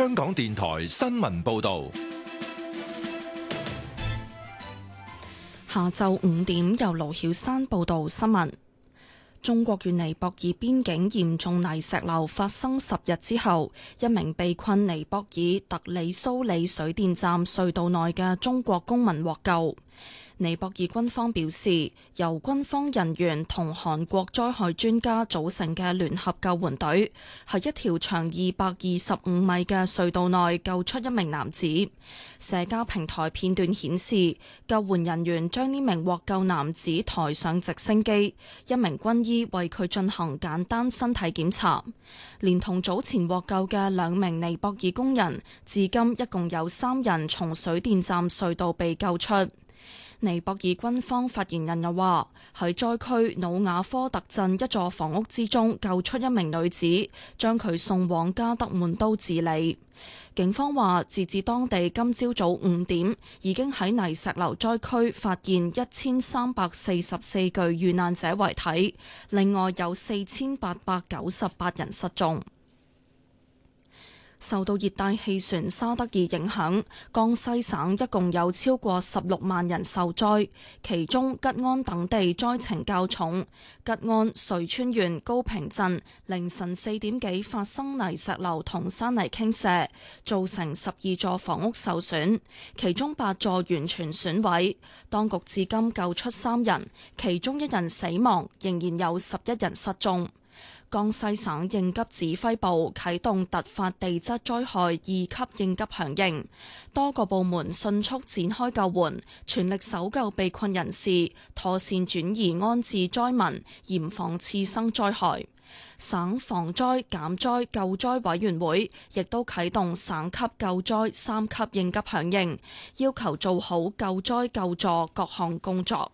香港電台新聞報道。 下晝5點，由盧曉珊報道新聞。中國與尼泊爾邊境嚴重泥石流發生10日之後，一名被困尼泊爾特里蘇里水電站隧道內嘅中國公民獲救。尼泊爾軍方表示，由軍方人員同韓國災害專家組成嘅聯合救援隊，喺一條長225米嘅隧道內救出一名男子。社交平台片段顯示，救援人員將呢名獲救男子抬上直升機，一名軍醫為佢進行簡單身體檢查。連同早前獲救嘅2名尼泊爾工人，至今一共有3人從水電站隧道被救出。尼泊爾軍方發言人又話，喺災區努瓦科特鎮一座房屋之中救出一名女子，將佢送往加德滿都治理。警方話，截至當地今朝早5點，已經喺泥石流災區發現1344具遇難者遺體，另外有4898人失蹤。受到熱帶氣旋沙德爾影響，江西省一共有超過16萬人受災，其中吉安等地災情較重。吉安瑞川縣高平鎮凌晨4點幾發生泥石流同山泥傾瀉，造成12座房屋受損，其中8座完全損毀。當局至今救出3人，其中1人死亡，仍然有11人失蹤。江西省應急指揮部啟動突發地質災害2級應急響應，多個部門迅速展開救援，全力搜救被困人士，妥善轉移安置災民，嚴防次生災害。省防災減災救災委員會亦都啟動省級救災3級應急響應，要求做好救災救助各項工作。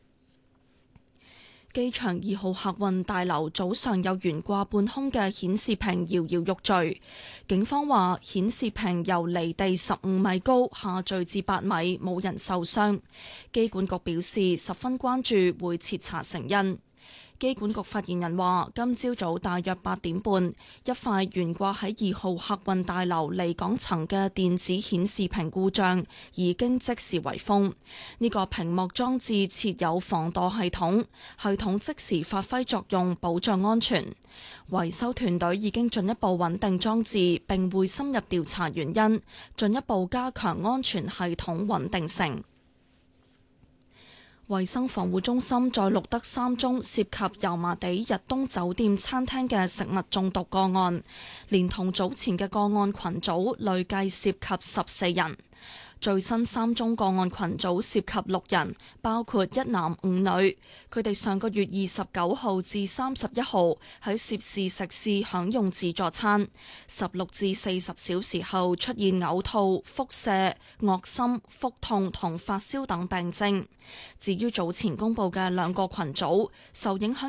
機場2號客運大樓早上有懸掛半空嘅顯示屏搖搖欲墜，警方話顯示屏由離地15米高下墜至8米，冇人受傷。機管局表示十分關注，會徹查成因。機管局發言人話，今朝早大約8點半，一塊懸掛喺2號客運大樓離港層嘅電子顯示屏故障，已經即時圍封。呢個屏幕裝置設有防墮系統，系統即時發揮作用，保障安全。維修團隊已經進一步穩定裝置，並會深入調查原因，進一步加強安全系統穩定性。衛生防護中心再錄得3宗涉及油麻地日東酒店餐廳嘅食物中毒個案，連同早前嘅個案群組，累計涉及14人。最新3宗個案群組涉及6人，包括1男5女。佢哋上個月29號至31號喺涉事食肆享用自助餐，16至40小時後出現嘔吐、腹瀉、噁心、腹痛同發燒等病徵。至於早前公布嘅2個群組，受影響